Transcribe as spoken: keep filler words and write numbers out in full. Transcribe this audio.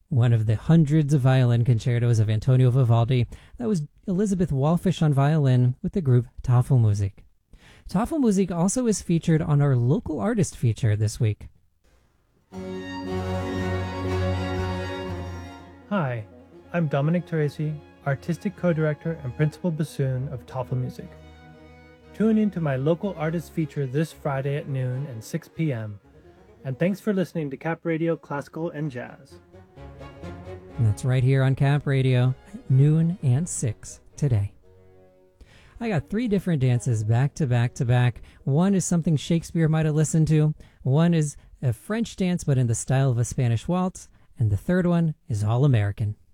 one of the hundreds of violin concertos of Antonio Vivaldi. That was Elizabeth Walfish on violin with the group Tafelmusik. Tafelmusik also is featured on our local artist feature this week. Hi, I'm Dominic Teresi, Artistic Co-Director and Principal Bassoon of Tafelmusik. Tune in to my local artist feature this Friday at noon and six p.m. And thanks for listening to Cap Radio Classical and Jazz. And that's right here on Cap Radio at noon and six today. I got three different dances back to back to back. One is something Shakespeare might have listened to. One is a French dance but in the style of a Spanish waltz. And the third one is all American.